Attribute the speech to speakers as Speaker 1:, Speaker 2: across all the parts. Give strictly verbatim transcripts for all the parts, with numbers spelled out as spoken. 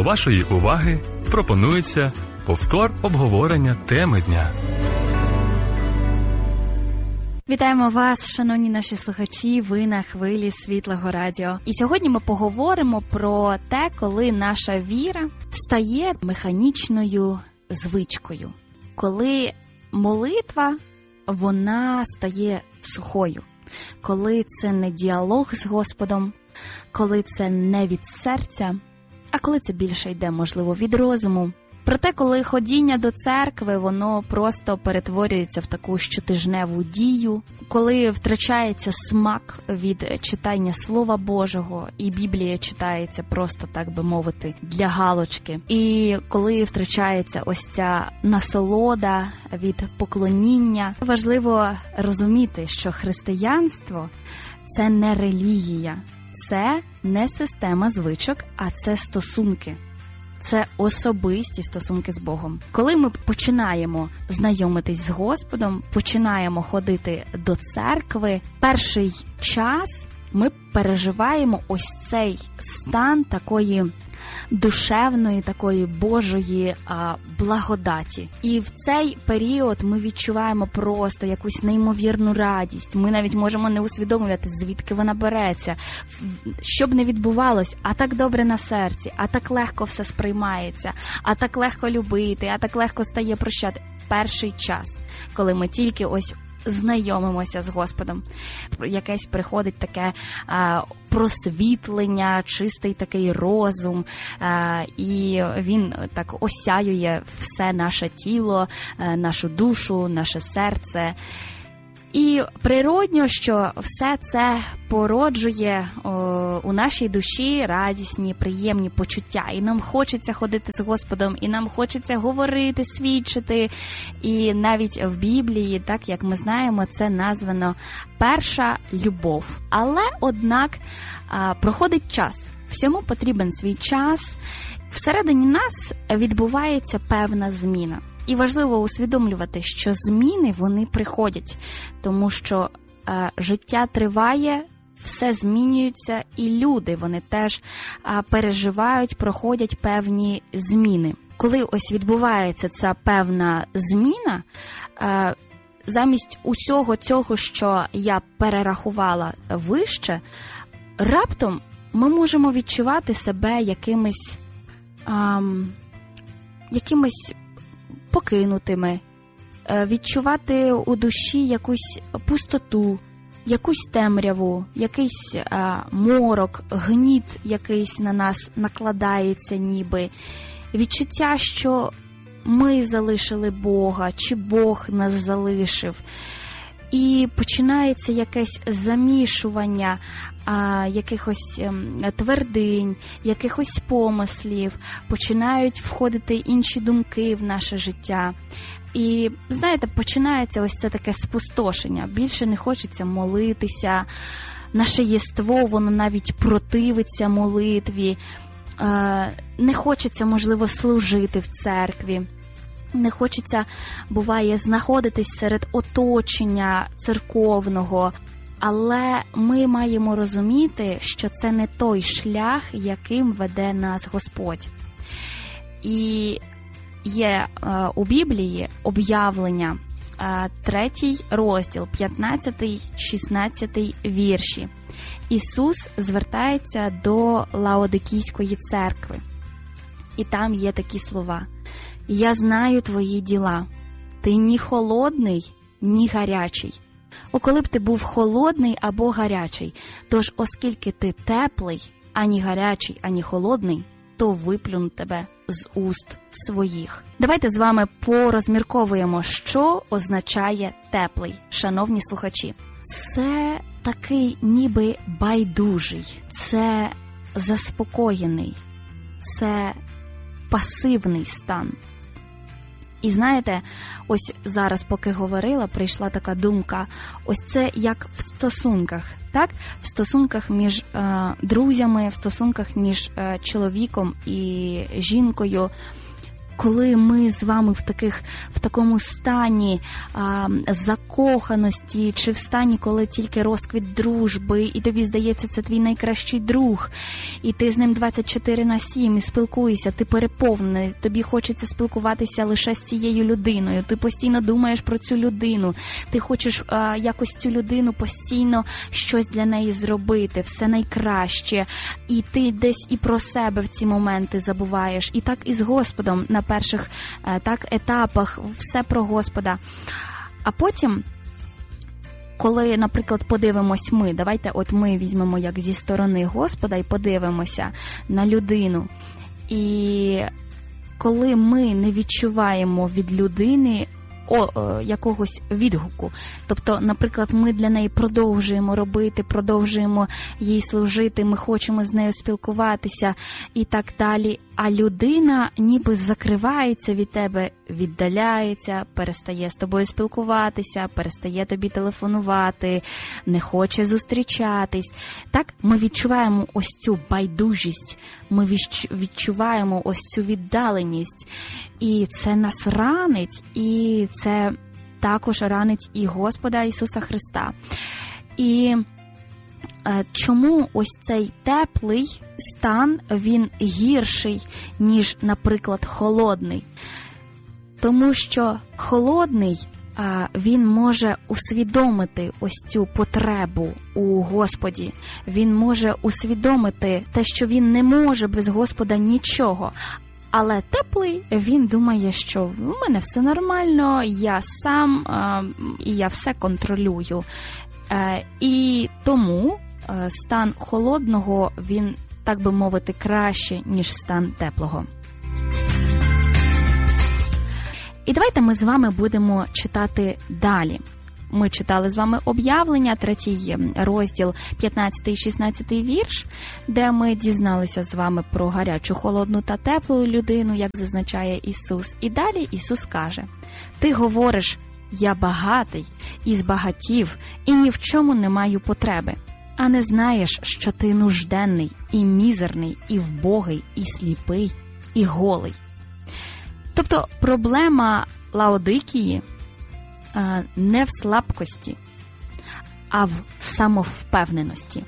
Speaker 1: До вашої уваги пропонується повтор обговорення теми дня.
Speaker 2: Вітаємо вас, шановні наші слухачі, ви на хвилі Світлого Радіо. І сьогодні ми поговоримо про те, коли наша віра стає механічною звичкою. Коли молитва, вона стає сухою. Коли це не діалог з Господом, коли це не від серця, а коли це більше йде, можливо, від розуму. Проте, коли ходіння до церкви, воно просто перетворюється в таку щотижневу дію, коли втрачається смак від читання Слова Божого, і Біблія читається просто, так би мовити, для галочки. І коли втрачається ось ця насолода від поклоніння, важливо розуміти, що християнство – це не релігія, це не система звичок, а це стосунки. Це особисті стосунки з Богом. Коли ми починаємо знайомитись з Господом, починаємо ходити до церкви, перший час ми переживаємо ось цей стан такої душевної, такої Божої а, благодаті. І в цей період ми відчуваємо просто якусь неймовірну радість. Ми навіть можемо не усвідомлювати, звідки вона береться. Що б не відбувалось, а так добре на серці, а так легко все сприймається, а так легко любити, а так легко стає прощати. Перший час, коли ми тільки ось знайомимося з Господом. Якесь приходить таке а, просвітлення, чистий такий розум, а, і він так осяює все наше тіло, а, нашу душу, наше серце. І природньо, що все це породжує о, у нашій душі радісні, приємні почуття. І нам хочеться ходити з Господом, і нам хочеться говорити, свідчити. І навіть в Біблії, так як ми знаємо, це названо перша любов. Але, однак, а, проходить час. Всьому потрібен свій час. Всередині нас відбувається певна зміна. І важливо усвідомлювати, що зміни, вони приходять, тому що е, життя триває, все змінюється, і люди, вони теж е, переживають, проходять певні зміни. Коли ось відбувається ця певна зміна, е, замість усього цього, що я перерахувала вище, раптом ми можемо відчувати себе якимись, е, якимись покинутими, відчувати у душі якусь пустоту, якусь темряву, якийсь а, морок, гніт якийсь на нас накладається ніби. Відчуття, що ми залишили Бога, чи Бог нас залишив. І починається якесь замішування а, якихось ем, твердинь, якихось помислів, починають входити інші думки в наше життя. І, знаєте, починається ось це таке спустошення. Більше не хочеться молитися, наше єство, воно навіть противиться молитві, е, не хочеться, можливо, служити в церкві. Не хочеться, буває, знаходитись серед оточення церковного, але ми маємо розуміти, що це не той шлях, яким веде нас Господь. І є е, у Біблії об'явлення, е, третій розділ, п'ятнадцятий-шістнадцятий вірші. Ісус звертається до Лаодикійської церкви. І там є такі слова: «Я знаю твої діла. Ти ні холодний, ні гарячий. О, коли б ти був холодний або гарячий, тож оскільки ти теплий, ані гарячий, ані холодний, то виплюну тебе з уст своїх». Давайте з вами порозмірковуємо, що означає теплий, шановні слухачі. Це такий ніби байдужий, це заспокоєний, це пасивний стан. І знаєте, ось зараз, поки говорила, прийшла така думка, ось це як в стосунках, так? В стосунках між е, друзями, в стосунках між е, чоловіком і жінкою. коли ми з вами в таких в такому стані а, закоханості, чи в стані, коли тільки розквіт дружби, і тобі здається, це твій найкращий друг, і ти з ним двадцять чотири на сім, і спілкуєшся, ти переповнений, тобі хочеться спілкуватися лише з цією людиною, ти постійно думаєш про цю людину, ти хочеш а, якось цю людину постійно щось для неї зробити, все найкраще, і ти десь і про себе в ці моменти забуваєш, і так і з Господом на перших так етапах, все про Господа. А потім, коли, наприклад, подивимось ми, давайте от ми візьмемо як зі сторони Господа і подивимося на людину. І коли ми не відчуваємо від людини О, о, якогось відгуку. Тобто, наприклад, ми для неї продовжуємо робити, продовжуємо їй служити, ми хочемо з нею спілкуватися і так далі. А людина ніби закривається від тебе, віддаляється, перестає з тобою спілкуватися, перестає тобі телефонувати, не хоче зустрічатись. Так, ми відчуваємо ось цю байдужість, ми відчуваємо ось цю віддаленість. І це нас ранить, і це також ранить і Господа Ісуса Христа. І е, чому ось цей теплий стан, він гірший, ніж, наприклад, холодний? Тому що холодний, е, він може усвідомити ось цю потребу у Господі. Він може усвідомити те, що він не може без Господа нічого. Але теплий, він думає, що в мене все нормально, я сам, е, і я все контролюю. Е, і тому е, стан холодного, він, так би мовити, краще, ніж стан теплого. І давайте ми з вами будемо читати далі. Ми читали з вами об'явлення, третій розділ, п'ятнадцятий і шістнадцятий вірш, де ми дізналися з вами про гарячу, холодну та теплу людину, як зазначає Ісус. І далі Ісус каже: «Ти говориш, я багатий, і збагатів, і ні в чому не маю потреби, а не знаєш, що ти нужденний, і мізерний, і вбогий, і сліпий, і голий». Тобто проблема Лаодикії не в слабкості, а в самовпевненості.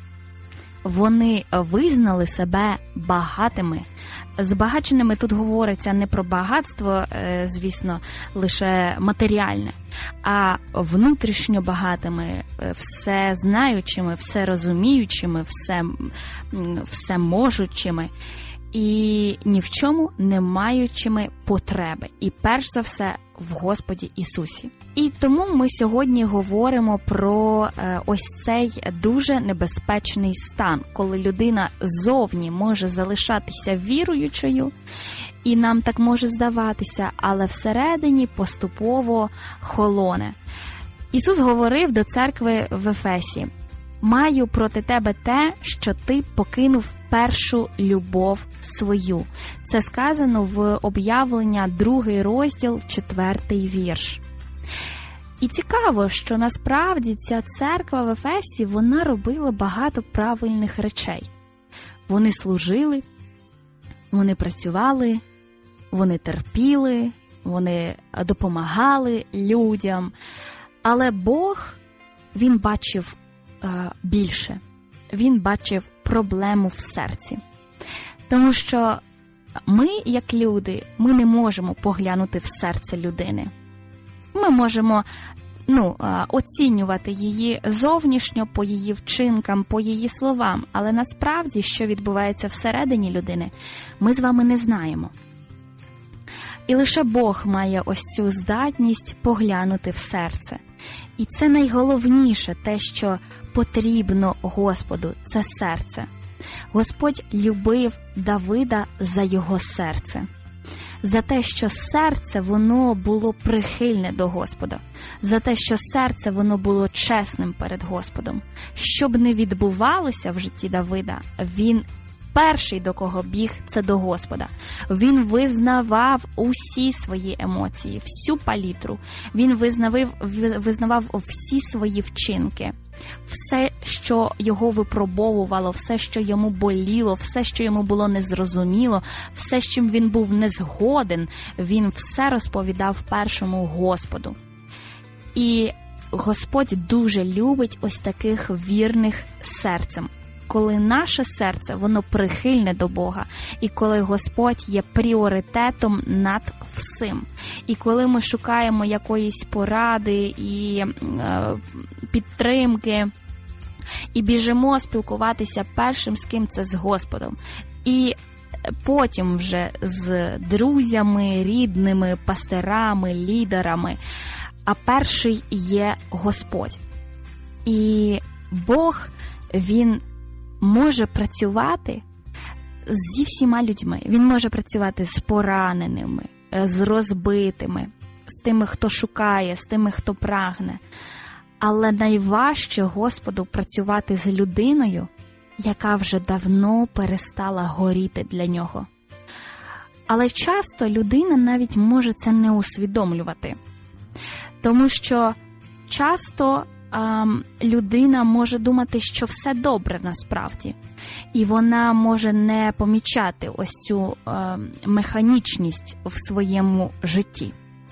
Speaker 2: Вони визнали себе багатими. Збагаченими тут говориться не про багатство, звісно, лише матеріальне, а внутрішньо багатими, все знаючими, все розуміючими, все, все можучими. І ні в чому не маючими потреби. І перш за все в Господі Ісусі. І тому ми сьогодні говоримо про е, ось цей дуже небезпечний стан, коли людина ззовні може залишатися віруючою, і нам так може здаватися, але всередині поступово холоне. Ісус говорив до церкви в Ефесі: «Маю проти тебе те, що ти покинув першу любов свою». Це сказано в об'явлення, другий розділ, четвертий вірш. І цікаво, що насправді ця церква в Ефесі, вона робила багато правильних речей. Вони служили, вони працювали, вони терпіли, вони допомагали людям. Але Бог, Він бачив е, більше. Він бачив проблему в серці. Тому що ми, як люди, ми не можемо поглянути в серце людини. Ми можемо ну, оцінювати її зовнішньо по її вчинкам, по її словам, але насправді, що відбувається всередині людини, ми з вами не знаємо. І лише Бог має ось цю здатність поглянути в серце. І це найголовніше, те, що потрібно Господу, це серце. Господь любив Давида за його серце. За те, що серце, воно було прихильне до Господа. За те, що серце, воно було чесним перед Господом. Щоб не відбувалося в житті Давида, він перший, до кого біг, це до Господа. Він визнавав усі свої емоції, всю палітру. Він визнавав, визнавав всі свої вчинки. все, що його випробовувало, все, що йому боліло, все, що йому було незрозуміло, все, з чим він був не згоден, він все розповідав першому Господу. І Господь дуже любить ось таких вірних серцем. Коли наше серце, воно прихильне до Бога, і коли Господь є пріоритетом над всім. І коли ми шукаємо якоїсь поради і е, підтримки, і біжимо спілкуватися першим з ким це з Господом. І потім вже з друзями, рідними, пастирами, лідерами. А перший є Господь. І Бог, Він може працювати зі всіма людьми. Він може працювати з пораненими, з розбитими, з тими, хто шукає, з тими, хто прагне. Але найважче Господу працювати з людиною, яка вже давно перестала горіти для нього. Але часто людина навіть може це не усвідомлювати. Тому що часто ем, людина може думати, що все добре насправді. І вона може не помічати ось цю ем, механічність в своєму житті.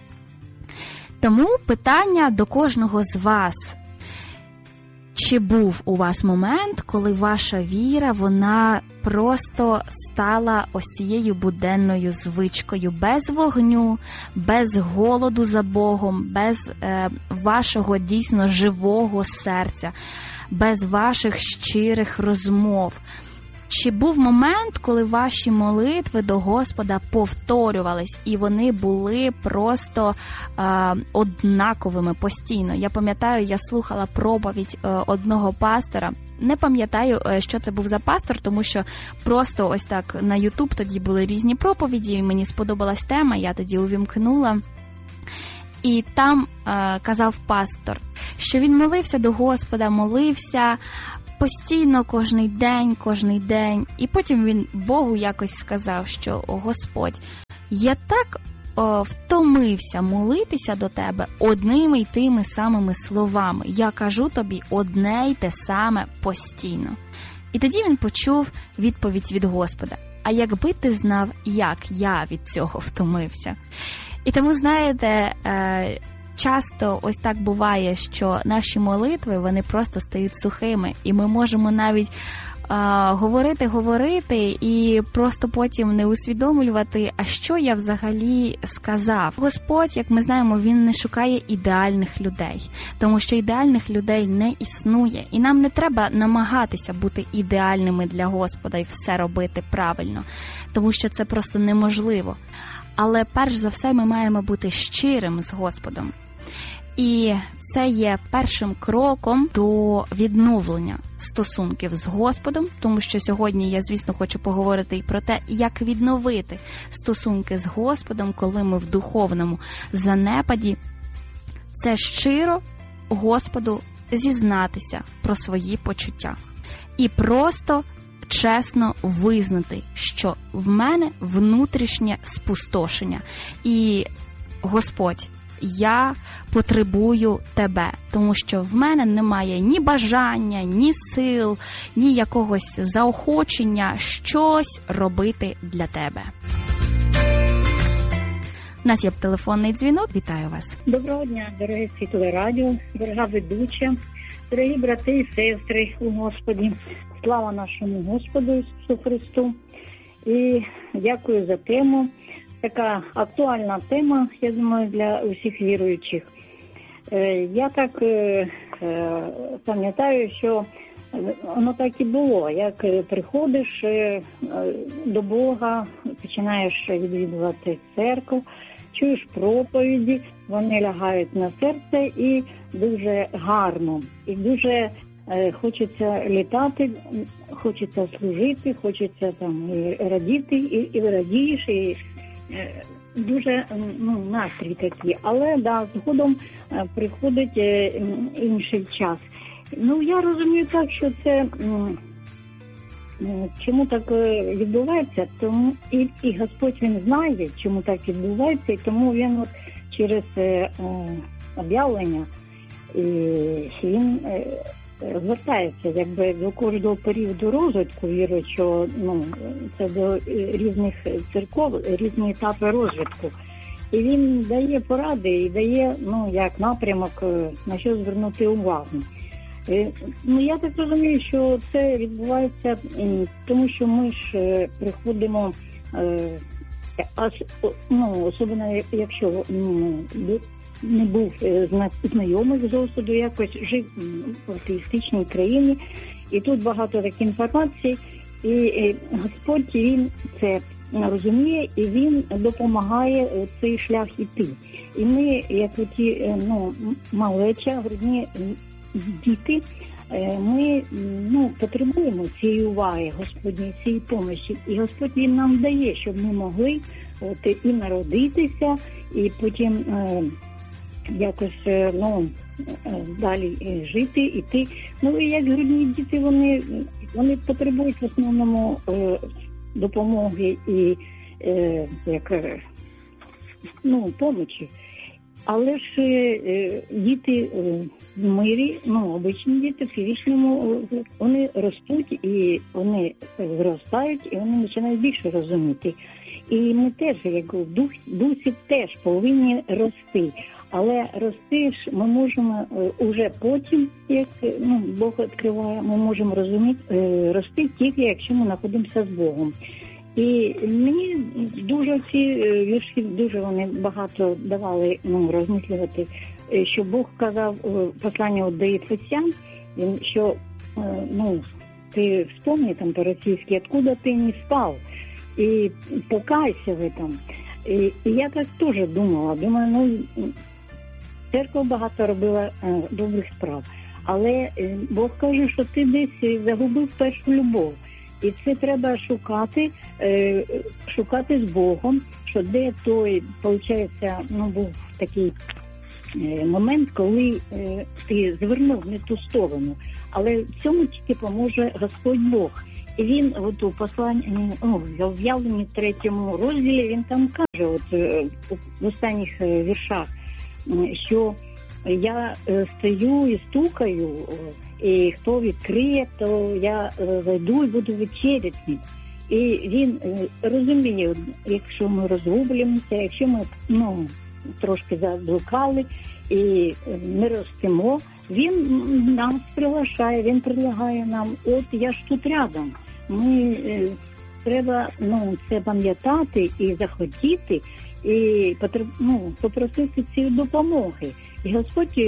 Speaker 2: Тому питання до кожного з вас. Чи був у вас момент, коли ваша віра, вона просто стала ось цією буденною звичкою, без вогню, без голоду за Богом, без е, вашого дійсно живого серця, без ваших щирих розмов? Чи був момент, коли ваші молитви до Господа повторювались, і вони були просто е, однаковими постійно? Я пам'ятаю, я слухала проповідь е, одного пастора. Не пам'ятаю, е, що це був за пастор, тому що просто ось так на YouTube тоді були різні проповіді, і мені сподобалась тема, я тоді увімкнула. І там е, казав пастор, що він молився до Господа, молився постійно, кожний день, кожний день. І потім він Богу якось сказав, що «О, Господь, я так о, втомився молитися до Тебе одними й тими самими словами. Я кажу Тобі одне й те саме постійно». І тоді він почув відповідь від Господа: «А якби ти знав, як я від цього втомився». І тому, знаєте, е- часто ось так буває, що наші молитви, вони просто стають сухими, і ми можемо навіть а, говорити, говорити, і просто потім не усвідомлювати, а що я взагалі сказав. Господь, як ми знаємо, Він не шукає ідеальних людей, тому що ідеальних людей не існує, і нам не треба намагатися бути ідеальними для Господа і все робити правильно, тому що це просто неможливо. Але перш за все ми маємо бути щирим з Господом. І це є першим кроком до відновлення стосунків з Господом, тому що сьогодні я, звісно, хочу поговорити і про те, як відновити стосунки з Господом, коли ми в духовному занепаді. Це щиро Господу зізнатися про свої почуття і просто чесно визнати, що в мене внутрішнє спустошення. І Господь, я потребую Тебе, тому що в мене немає ні бажання, ні сил, ні якогось заохочення щось робити для Тебе. У нас є телефонний дзвінок. Вітаю вас.
Speaker 3: Доброго дня, дороге Світле Радіо, дорога ведуча, дорогі брати і сестри у Господі. Слава нашому Господу Ісусу Христу. І дякую за тему. Така актуальна тема, я думаю, для усіх віруючих. Я так пам'ятаю, що воно так і було. Як приходиш до Бога, починаєш відвідувати церкву, чуєш проповіді, вони лягають на серце і дуже гарно. І дуже хочеться літати, хочеться служити, хочеться там і радіти, і, і радієш, і дуже, ну, настрій такий. Але, да, згодом приходить інший час. Ну, я розумію так, що це, чому так відбувається, тому і, і Господь, Він знає, чому так відбувається, і тому Він от через е, об'явлення, і Він е, звертається якби до кожного періоду розвитку віруючого, ну, це до різних церков, різні етапи розвитку. І він дає поради і дає, ну, як напрямок, на що звернути увагу. Ну, я так розумію, що це відбувається, тому що ми ж приходимо, ну, особливо якщо ну, не був знайомий з Господу, якось жив в атеїстичній країні, і тут багато такої інформації, і Господь, він це розуміє, і він допомагає цей шлях іти. І ми, як ті, ну, малеча, грудні діти, ми, ну, потребуємо цієї уваги Господньої, цієї помощі. І Господь, він нам дає, щоб ми могли от, і народитися, і потім е, якось, ну, далі жити, іти. Ну, і як грудні діти, вони, вони потребують в основному е, допомоги і е, як, ну, помочі. Але ж е, діти в мирі, ну, обичні діти в фізичному, вони ростуть і вони зростають, і вони починають більше розуміти. І ми теж, як в дух, дусі, теж повинні рости. Але рости ж ми можемо уже потім, як, ну, Бог відкриває, ми можемо розуміти, рости тільки, якщо ми знаходимося з Богом. І мені дуже ці вірші, дуже вони багато давали, ну, розмислювати, що Бог казав в посланні до Ефесян, що, ну, ти вспомни там по-російськи, откуда ти не спав, і покайся в этом. І, і я так теж думала, думаю, ну, церква багато робила е, добрих справ, але е, Бог каже, що ти десь загубив першу любов. І це треба шукати, е, шукати з Богом, що де той, виходить, ну, був такий е, момент, коли е, ти звернув не ту сторону. Але в цьому тільки поможе Господь Бог. І він от у посланні, ну, в Явленні третьому розділі, він там каже, от в останніх віршах, що я стою і стукаю, і хто відкриє, то я зайду і буду вечеряти. І він розуміє, якщо ми розгублюємося, якщо ми, ну, трошки заблукали і не ростемо, він нас приглашає, він предлагає нам, от я ж тут рядом. Ми, треба, ну, це пам'ятати і захотіти, і ну, попросити цієї допомоги. І Господь,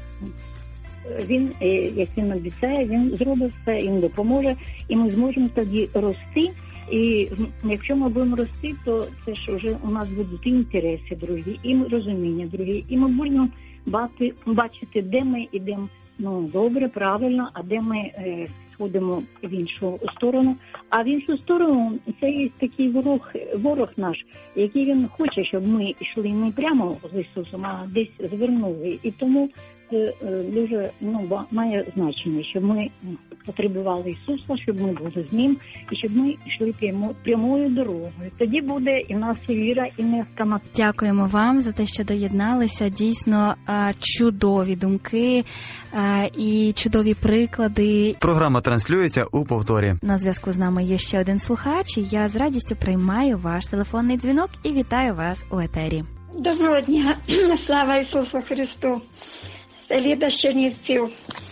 Speaker 3: він, як він обіцяє, він зробить все, він допоможе, і ми зможемо тоді рости. І якщо ми будемо рости, то це ж вже у нас будуть і інтереси другі, і розуміння другі, і ми будемо бачити, бачити, де ми йдемо, ну, добре, правильно, а де ми е, сходимо в іншу сторону. А в іншу сторону це є такий ворог, ворог наш, який він хоче, щоб ми йшли не прямо з Ісусом, а десь звернули. І тому це е, дуже, ну, має значення, щоб ми потребували Ісуса, щоб ми були з Ним, і щоб ми йшли прямо, прямою дорогою. Тоді буде і в нас і віра, і не автомат.
Speaker 2: Дякуємо вам за те, що доєдналися. Дійсно чудові думки і чудові приклади.
Speaker 4: Програма транслюється у повторі.
Speaker 2: На зв'язку з нами є ще один слухач, і я з радістю приймаю ваш телефонний дзвінок і вітаю вас у етері.
Speaker 5: Доброго дня, слава Ісусу Христу. Це Ліда з Чернівців.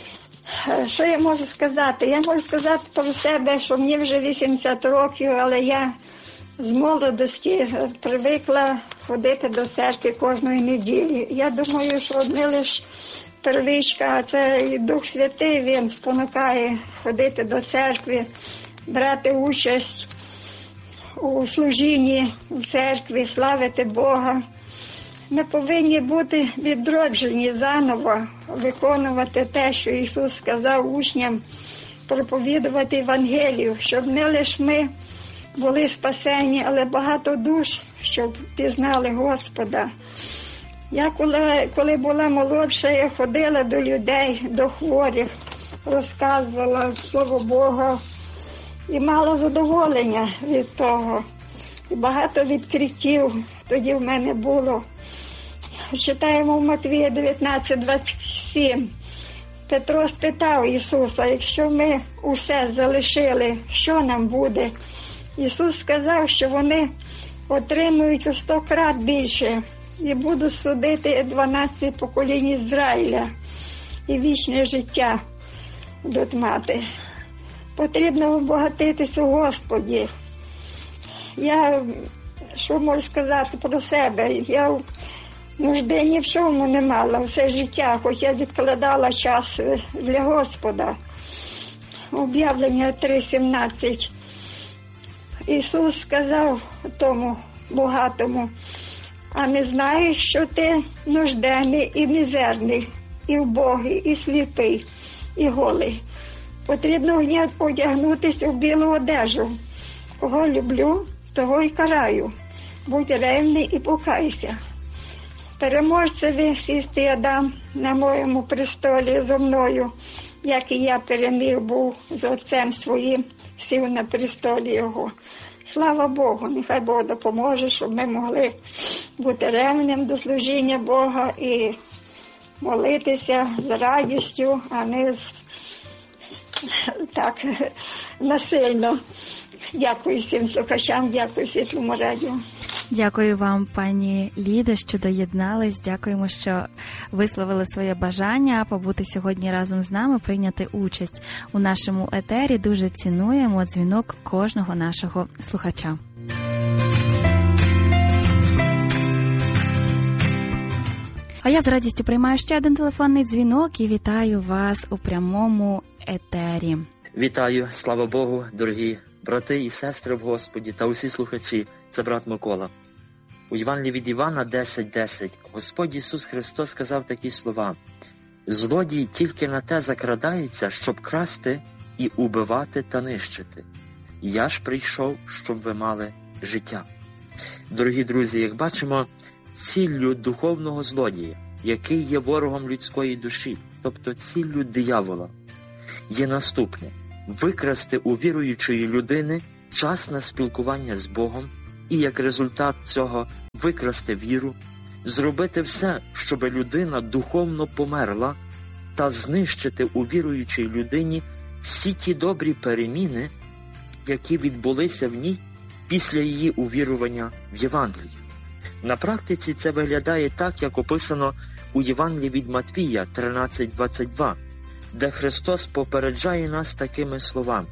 Speaker 5: Що я можу сказати? Я можу сказати про себе, що мені вже вісімдесят років, але я з молодості привикла ходити до церкви кожної неділі. Я думаю, що не лише первичка, а це і Дух Святий, він спонукає ходити до церкви, брати участь у служінні в церкві, славити Бога. Ми повинні бути відроджені заново, виконувати те, що Ісус сказав учням, проповідувати Євангелію, щоб не лише ми були спасені, але багато душ, щоб пізнали Господа. Я коли, коли була молодша, я ходила до людей, до хворих, розказувала Слово Бога і мала задоволення від того. І багато відкриттів тоді в мене було. Читаємо в Матвія дев'ятнадцять двадцять сім. Петро спитав Ісуса, якщо ми усе залишили, що нам буде? Ісус сказав, що вони отримують у сто крат більше і будуть судити дванадцять поколінь Ізраїля і вічне життя будуть мати. Потрібно обогатитись у Господі. Я, що можу сказати про себе, я нужди ні в чому не мала все життя, хоч я відкладала час для Господа. Об'явлення три сімнадцять. Ісус сказав тому багатому, а не знаєш, що ти нужденний і мізерний, і вбогий, і сліпий, і голий. Потрібно одягнутися у білу одежу. Кого люблю, того й караю. Будь ревний і покайся. Переможцеві сісти я дам на моєму престолі зо мною, як і я переміг був з Отцем своїм, сів на престолі Його. Слава Богу, нехай Бог допоможе, щоб ми могли бути ревним до служіння Бога і молитися з радістю, а не так насильно. Дякую всім слухачам, дякую Світлому радіо.
Speaker 2: Дякую вам, пані Лідо, що доєднались. Дякуємо, що висловили своє бажання побути сьогодні разом з нами, прийняти участь у нашому етері. Дуже цінуємо дзвінок кожного нашого слухача. А я з радістю приймаю ще один телефонний дзвінок і вітаю вас у прямому етері.
Speaker 6: Вітаю, слава Богу, дорогі брати і сестри в Господі та усі слухачі. Це брат Микола. У Євангелії від Івана десять десять Господь Ісус Христос сказав такі слова: «Злодій тільки на те закрадається, щоб красти і убивати та нищити. Я ж прийшов, щоб ви мали життя». Дорогі друзі, як бачимо, ціллю духовного злодія, який є ворогом людської душі, тобто ціллю диявола, є наступне: викрасти у віруючої людини час на спілкування з Богом і як результат цього викрасти віру, зробити все, щоб людина духовно померла, та знищити у віруючій людині всі ті добрі переміни, які відбулися в ній після її увірування в Євангелію. На практиці це виглядає так, як описано у Євангелії від Матвія тринадцять двадцять два, де Христос попереджає нас такими словами: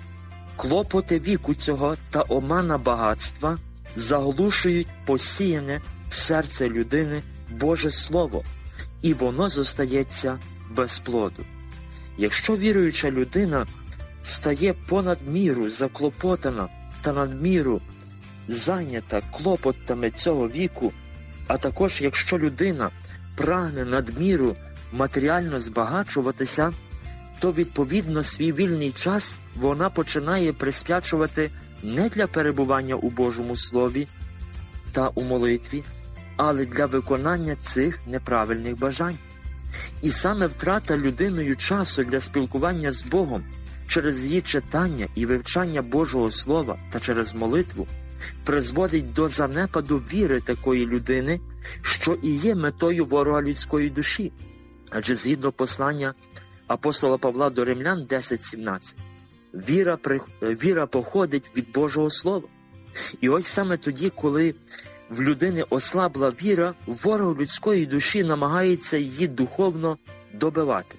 Speaker 6: «Клопоти віку цього та омана багатства заглушують посіяне в серце людини Боже Слово, і воно зостається без плоду». Якщо віруюча людина стає понад міру заклопотана та надміру зайнята клопотами цього віку, а також якщо людина прагне надміру матеріально збагачуватися, то відповідно свій вільний час вона починає присвячувати не для перебування у Божому Слові та у молитві, але для виконання цих неправильних бажань. І саме втрата людиною часу для спілкування з Богом через її читання і вивчання Божого Слова та через молитву призводить до занепаду віри такої людини, що і є метою ворога людської душі. Адже згідно послання апостола Павла до Римлян десять сімнадцять, віра, віра походить від Божого Слова. І ось саме тоді, коли в людини ослабла віра, ворог людської душі намагається її духовно добивати.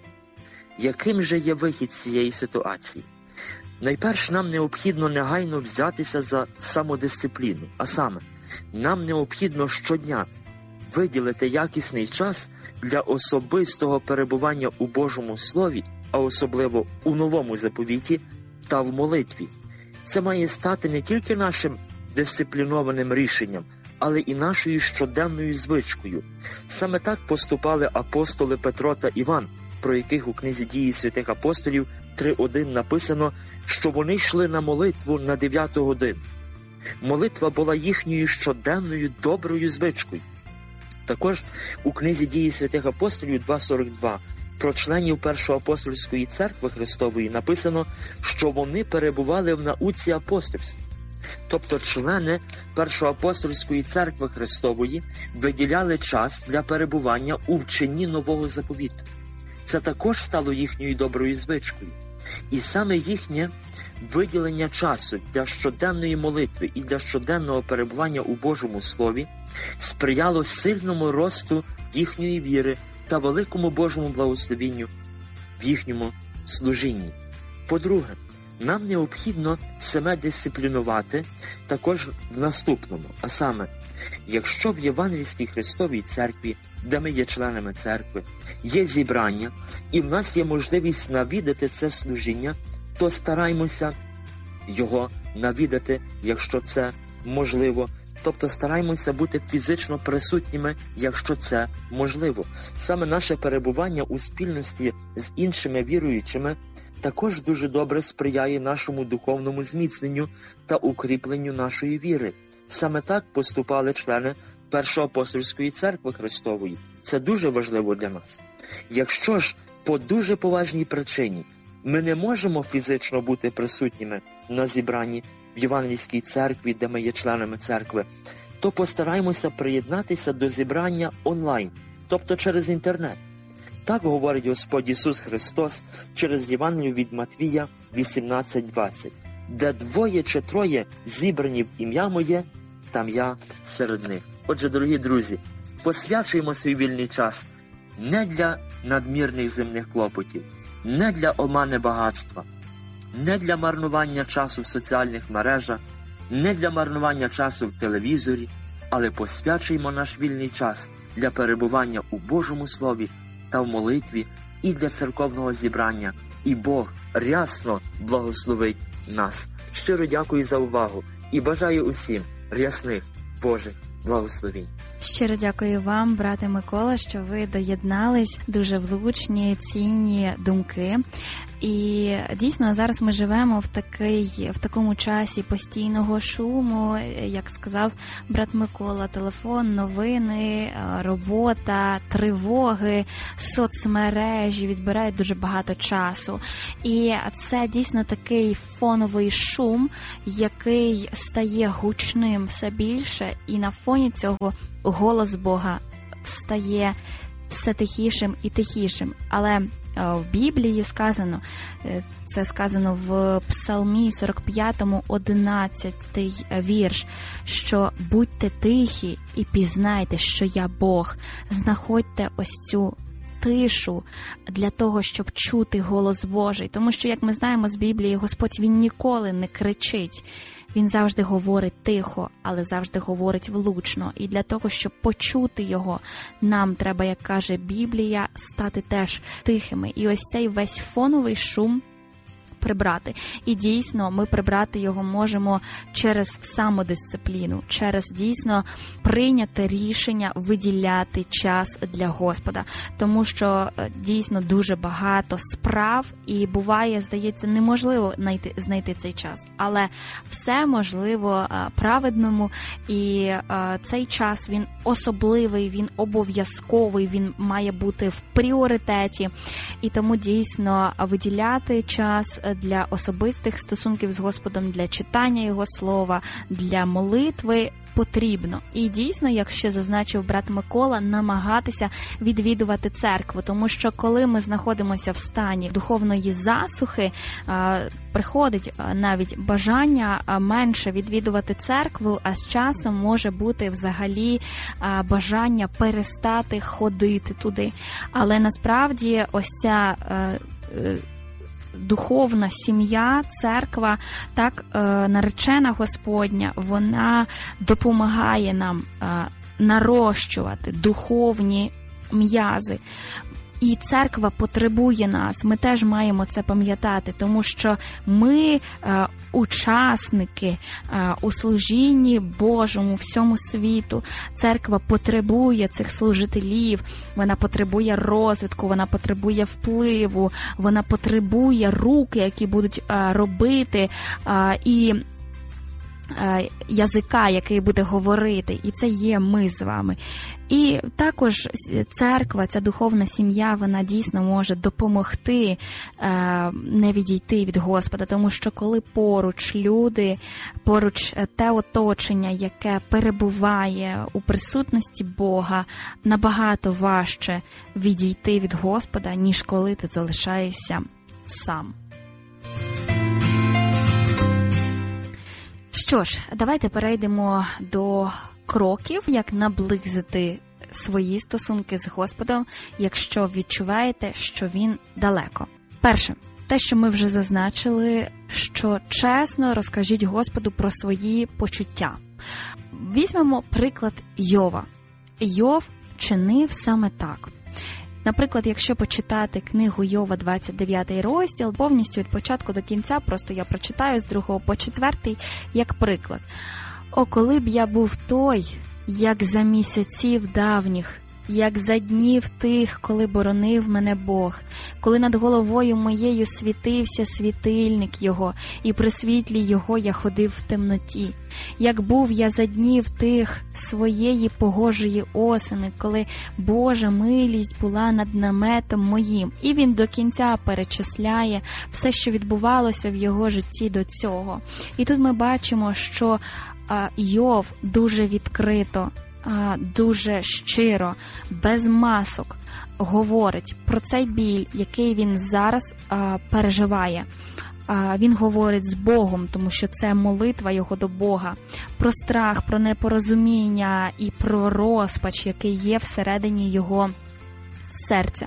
Speaker 6: Яким же є вихід з цієї ситуації? Найперш, нам необхідно негайно взятися за самодисципліну, а саме, нам необхідно щодня виділити якісний час для особистого перебування у Божому Слові, а особливо у Новому Заповіті та в молитві. Це має стати не тільки нашим дисциплінованим рішенням, але і нашою щоденною звичкою. Саме так поступали апостоли Петро та Іван, про яких у книзі «Дії святих апостолів» три один написано, що вони йшли на молитву на дев'яту годину. Молитва була їхньою щоденною доброю звичкою. Також у книзі «Дії святих апостолів» два сорок два про членів Першої апостольської церкви Христової написано, що вони перебували в науці апостольства. Тобто члени Першої апостольської церкви Христової виділяли час для перебування у вченні Нового Заповіту. Це також стало їхньою доброю звичкою. І саме їхнє виділення часу для щоденної молитви і для щоденного перебування у Божому Слові сприяло сильному росту їхньої віри та великому Божому благословенню в їхньому служінні. По-друге, нам необхідно себе дисциплінувати також в наступному, а саме, якщо в Євангельській Христовій Церкві, де ми є членами церкви, є зібрання, і в нас є можливість навідати це служіння, то стараймося його навідати, якщо це можливо. Тобто стараємося бути фізично присутніми, якщо це можливо. Саме наше перебування у спільності з іншими віруючими також дуже добре сприяє нашому духовному зміцненню та укріпленню нашої віри. Саме так поступали члени Першої апостольської церкви Христової. Це дуже важливо для нас. Якщо ж по дуже поважній причині ми не можемо фізично бути присутніми на зібранні в Євангельській церкві, де ми є членами церкви, то постараємося приєднатися до зібрання онлайн, тобто через інтернет. Так говорить Господь Ісус Христос через Євангелію від Матвія вісімнадцять двадцять. Де двоє чи троє зібрані в ім'я моє, там я серед них. Отже, дорогі друзі, посвячуємо свій вільний час не для надмірних земних клопотів, не для омани багатства, не для марнування часу в соціальних мережах, не для марнування часу в телевізорі, але посвячуємо наш вільний час для перебування у Божому Слові та в молитві і для церковного зібрання. І Бог рясно благословить нас. Щиро дякую за увагу і бажаю усім рясних Божих благословінь.
Speaker 2: Щиро дякую вам, брате Микола, що ви доєднались. Дуже влучні, цінні думки. І дійсно зараз ми живемо в такий, в такому часі постійного шуму, як сказав брат Микола, телефон, новини, робота, тривоги, соцмережі відбирають дуже багато часу. І це дійсно такий фоновий шум, який стає гучним все більше, і на фоні цього голос Бога стає все тихішим і тихішим. Але в Біблії сказано, це сказано в Псалмі сорок п'ятому, одинадцятий вірш, що будьте тихі і пізнайте, що я Бог. Знаходьте ось цю тишу для того, щоб чути голос Божий. Тому що, як ми знаємо з Біблії, Господь, Він ніколи не кричить. Він завжди говорить тихо, але завжди говорить влучно. І для того, щоб почути його, нам треба, як каже Біблія, стати теж тихими. І ось цей весь фоновий шум прибрати. І дійсно ми прибрати його можемо через самодисципліну, через дійсно прийняти рішення виділяти час для Господа. Тому що дійсно дуже багато справ і буває, здається, неможливо знайти, знайти цей час. Але все можливо праведному, і цей час, він особливий, він обов'язковий, він має бути в пріоритеті. І тому дійсно виділяти час для особистих стосунків з Господом, для читання Його Слова, для молитви потрібно. І дійсно, як ще зазначив брат Микола, намагатися відвідувати церкву, тому що коли ми знаходимося в стані духовної засухи, приходить навіть бажання менше відвідувати церкву, а з часом може бути взагалі бажання перестати ходити туди. Але насправді ось ця духовна сім'я, церква, так, наречена Господня, вона допомагає нам нарощувати духовні м'язи. І церква потребує нас, ми теж маємо це пам'ятати, тому що ми е, учасники е, у служінні Божому всьому світу. Церква потребує цих служителів, вона потребує розвитку, вона потребує впливу, вона потребує рук, які будуть е, робити е, і язика, який буде говорити, і це є ми з вами. І також церква, ця духовна сім'я, вона дійсно може допомогти не відійти від Господа, тому що коли поруч люди, поруч те оточення, яке перебуває у присутності Бога, набагато важче відійти від Господа, ніж коли ти залишаєшся сам. Що ж, давайте перейдемо до кроків, як наблизити свої стосунки з Господом, якщо відчуваєте, що Він далеко. Перше, те, що ми вже зазначили, що чесно розкажіть Господу про свої почуття. Візьмемо приклад Йова. Йов чинив саме так. Наприклад, якщо почитати книгу Йова, двадцять дев'ятий розділ, повністю від початку до кінця, просто я прочитаю з другого по четвертий, як приклад. «О, коли б я був той, як за місяців давніх, як за днів тих, коли боронив мене Бог, коли над головою моєю світився світильник Його, і при світлі Його я ходив в темноті. Як був я за днів тих своєї погожої осени, коли Божа милість була над наметом моїм». І він до кінця перечисляє все, що відбувалося в його житті до цього. І тут ми бачимо, що а, Йов дуже відкрито, дуже щиро, без масок говорить про цей біль, який він зараз а, переживає. А, він говорить з Богом, тому що це молитва його до Бога, про страх, про непорозуміння і про розпач, який є всередині його серця.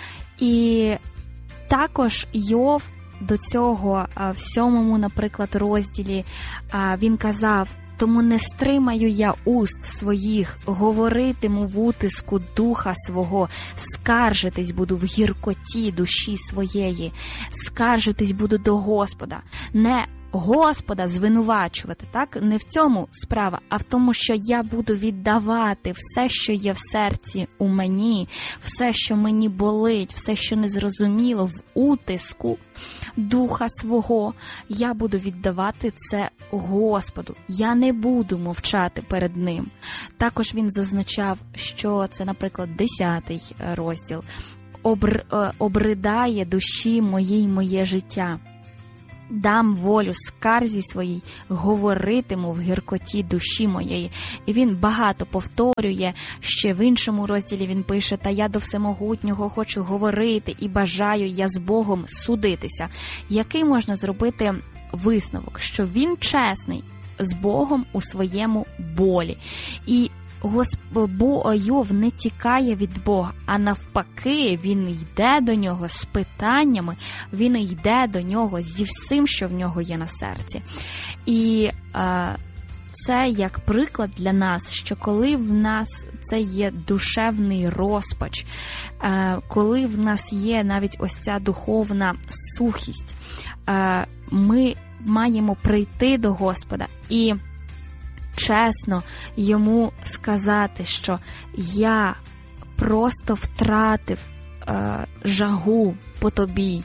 Speaker 2: І також Йов до цього а, в сьомому, наприклад, розділі а, він казав: «Тому не стримаю я уст своїх, говоритиму в утиску духа свого, скаржитись буду в гіркоті душі своєї, скаржитись буду до Господа». Не Господа звинувачувати, так? Не в цьому справа, а в тому, що я буду віддавати все, що є в серці у мені, все, що мені болить, все, що незрозуміло, в утиску духа свого, я буду віддавати це Господу. Я не буду мовчати перед Ним. Також він зазначав, що це, наприклад, десятий розділ. Обр... «Обридає душі моїй моє життя. Дам волю скарзі своїй, говоритиму в гіркоті душі моєї». І він багато повторює, ще в іншому розділі він пише: «Та я до Всемогутнього хочу говорити і бажаю я з Богом судитися». Який можна зробити висновок? Що він чесний з Богом у своєму болі. І Бо Йов не тікає від Бога, а навпаки, він йде до нього з питаннями, він йде до нього зі всім, що в нього є на серці. І е, це як приклад для нас, що коли в нас це є душевний розпач, е, коли в нас є навіть ось ця духовна сухість, е, ми маємо прийти до Господа і чесно йому сказати, що я просто втратив е, жагу по тобі,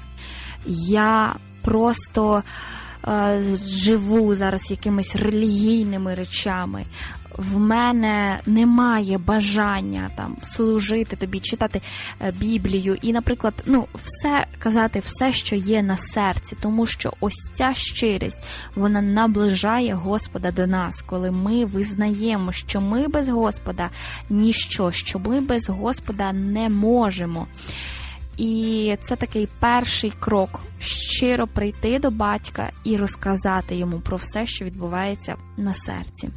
Speaker 2: я просто е, живу зараз якимись релігійними речами, в мене немає бажання там служити тобі, читати Біблію і, наприклад, ну, все казати, все, що є на серці, тому що ось ця щирість, вона наближає Господа до нас, коли ми визнаємо, що ми без Господа ніщо, що ми без Господа не можемо. І це такий перший крок – щиро прийти до батька і розказати йому про все, що відбувається на серці.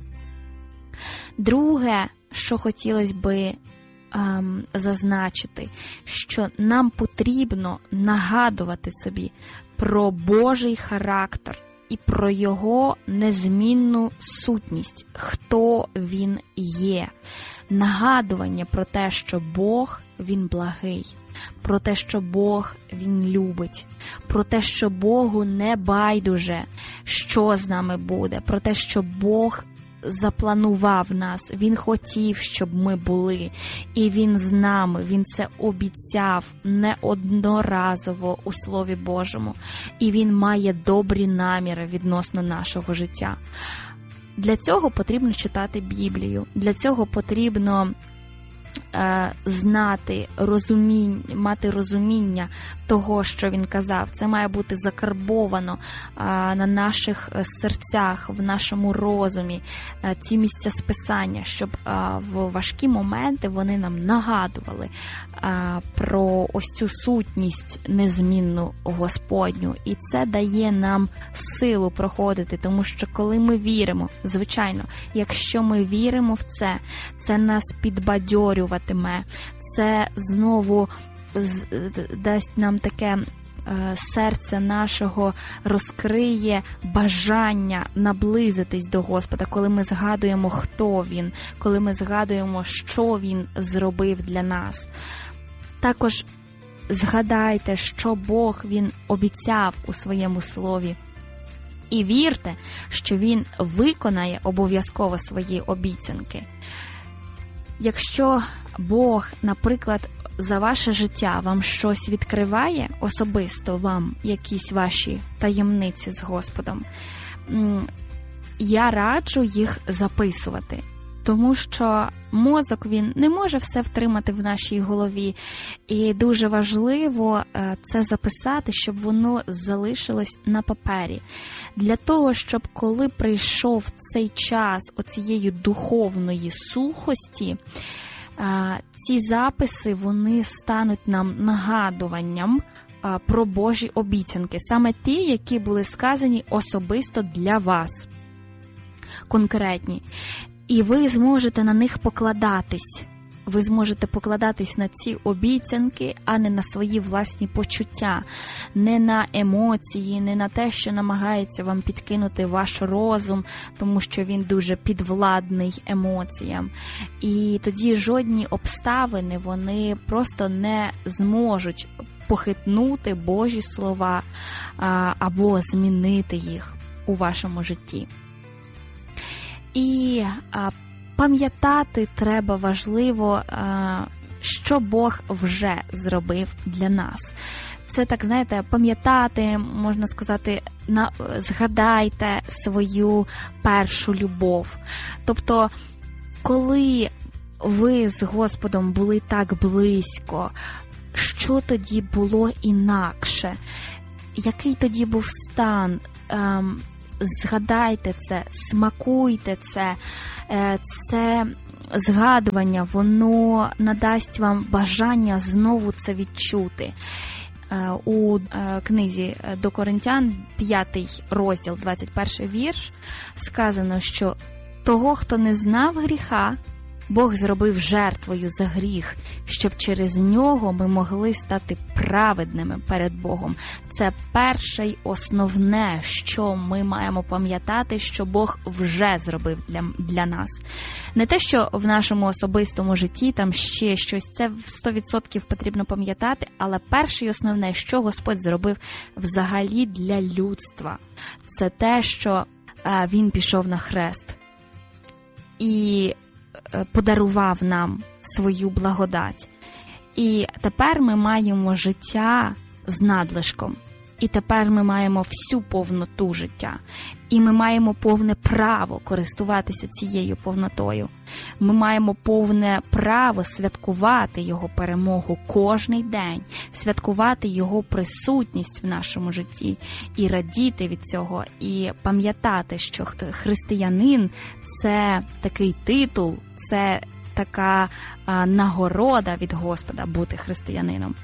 Speaker 2: Друге, що хотілося би ем, зазначити, що нам потрібно нагадувати собі про Божий характер і про Його незмінну сутність, хто Він є. Нагадування про те, що Бог, Він благий, про те, що Бог, Він любить, про те, що Богу не байдуже, що з нами буде, про те, що Бог запланував нас, Він хотів, щоб ми були, і Він з нами, Він це обіцяв неодноразово у Слові Божому, і Він має добрі наміри відносно нашого життя. Для цього потрібно читати Біблію, для цього потрібно е, знати, розуміння, мати розуміння того, що він казав. Це має бути закарбовано е, на наших серцях, в нашому розумі, е, ці місця списання, щоб е, в важкі моменти вони нам нагадували е, про ось цю сутність незмінну Господню. І це дає нам силу проходити, тому що коли ми віримо, звичайно, якщо ми віримо в це, це нас підбадьорюватиме, це знову дасть нам таке серце нашого розкриє бажання наблизитись до Господа, коли ми згадуємо, хто Він, коли ми згадуємо, що Він зробив для нас. Також згадайте, що Бог Він обіцяв у своєму слові. І вірте, що Він виконає обов'язково свої обіцянки. Якщо Бог, наприклад, за ваше життя вам щось відкриває, особисто вам якісь ваші таємниці з Господом, я раджу їх записувати. Тому що мозок, він не може все втримати в нашій голові. І дуже важливо це записати, щоб воно залишилось на папері. Для того, щоб коли прийшов цей час оцієї духовної сухості, ці записи, вони стануть нам нагадуванням про Божі обіцянки. Саме ті, які були сказані особисто для вас. Конкретні. І ви зможете на них покладатись. Ви зможете покладатись на ці обіцянки, а не на свої власні почуття, не на емоції, не на те, що намагається вам підкинути ваш розум, тому що він дуже підвладний емоціям. І тоді жодні обставини, вони просто не зможуть похитнути Божі слова або змінити їх у вашому житті. І а, пам'ятати треба важливо, а, що Бог вже зробив для нас. Це, так, знаєте, пам'ятати, можна сказати, на, згадайте свою першу любов. Тобто, коли ви з Господом були так близько, що тоді було інакше? Який тоді був стан? А, Згадайте це, смакуйте це, це згадування, воно надасть вам бажання знову це відчути. У книзі до Коринтян, п'ятий розділ, двадцять перший вірш, сказано, що того, хто не знав гріха, Бог зробив жертвою за гріх, щоб через нього ми могли стати праведними перед Богом. Це перше й основне, що ми маємо пам'ятати, що Бог вже зробив для, для нас. Не те, що в нашому особистому житті там ще щось, це сто відсотків потрібно пам'ятати, але перше й основне, що Господь зробив взагалі для людства, це те, що а, Він пішов на хрест і подарував нам свою благодать. І тепер ми маємо життя з надлишком. І тепер ми маємо всю повноту життя. І ми маємо повне право користуватися цією повнотою. Ми маємо повне право святкувати Його перемогу кожний день, святкувати Його присутність в нашому житті і радіти від цього, і пам'ятати, що християнин – це такий титул, це така а, нагорода від Господа бути християнином.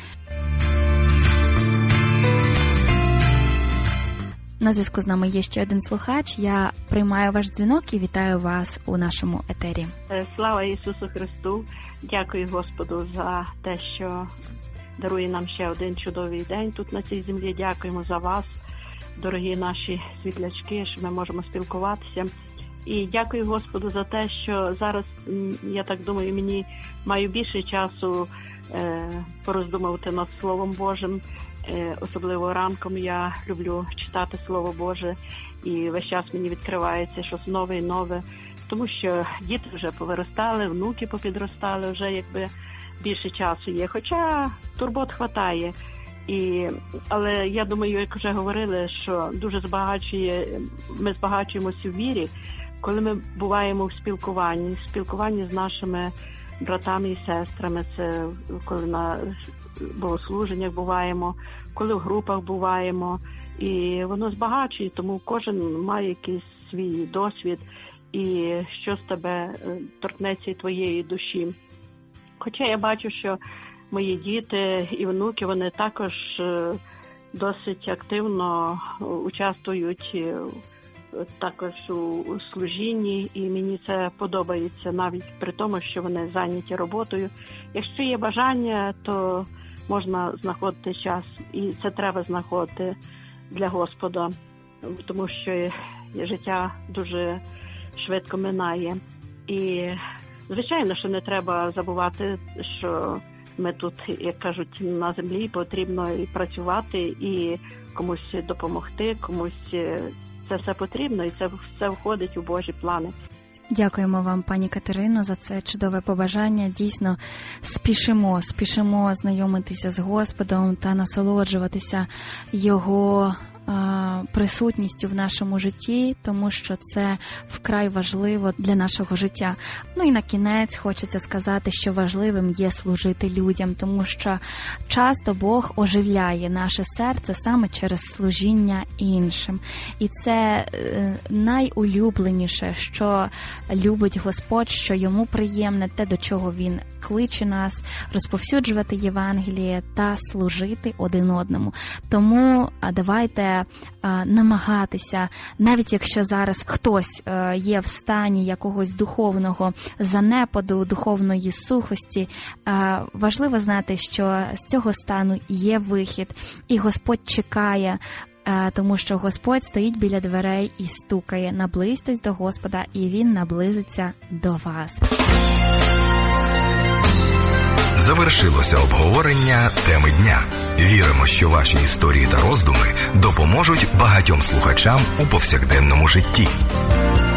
Speaker 2: На зв'язку з нами є ще один слухач. Я приймаю ваш дзвінок і вітаю вас у нашому етері.
Speaker 7: Слава Ісусу Христу! Дякую Господу за те, що дарує нам ще один чудовий день тут на цій землі. Дякуємо за вас, дорогі наші світлячки, що ми можемо спілкуватися. І дякую Господу за те, що зараз, я так думаю, мені маю більше часу е, пороздумувати над Словом Божим. Особливо ранком я люблю читати Слово Боже, і весь час мені відкривається щось нове і нове, тому що діти вже повиростали, внуки попідростали, вже якби більше часу є. Хоча турбот хватає, І, але я думаю, як вже говорили, що дуже збагачує, ми збагачуємося в вірі, коли ми буваємо в спілкуванні, в спілкуванні з нашими братами і сестрами, це коли на богослуженнях буваємо, коли в групах буваємо, і воно збагачує, тому кожен має якийсь свій досвід, і що з тебе торкнеться і твоєї душі. Хоча я бачу, що мої діти і внуки, вони також досить активно участвують також у служінні, і мені це подобається навіть при тому, що вони зайняті роботою. Якщо є бажання, то можна знаходити час, і це треба знаходити для Господа, тому що життя дуже швидко минає. І, звичайно, що не треба забувати, що ми тут, як кажуть, на землі потрібно і працювати, і комусь допомогти, комусь це все потрібно, і це все входить у Божі плани.
Speaker 2: Дякуємо вам, пані Катерино, за це чудове побажання. Дійсно, спішимо, спішимо знайомитися з Господом та насолоджуватися Його присутністю в нашому житті, тому що це вкрай важливо для нашого життя. Ну і на кінець хочеться сказати, що важливим є служити людям, тому що часто Бог оживляє наше серце саме через служіння іншим. І це найулюбленіше, що любить Господь, що Йому приємне, те, до чого Він кличе нас, розповсюджувати Євангеліє та служити один одному. Тому давайте намагатися, навіть якщо зараз хтось є в стані якогось духовного занепаду, духовної сухості, важливо знати, що з цього стану є вихід, і Господь чекає, тому що Господь стоїть біля дверей і стукає. Наблизьтесь до Господа, і Він наблизиться до вас.
Speaker 8: Завершилося обговорення теми дня. Віримо, що ваші історії та роздуми допоможуть багатьом слухачам у повсякденному житті.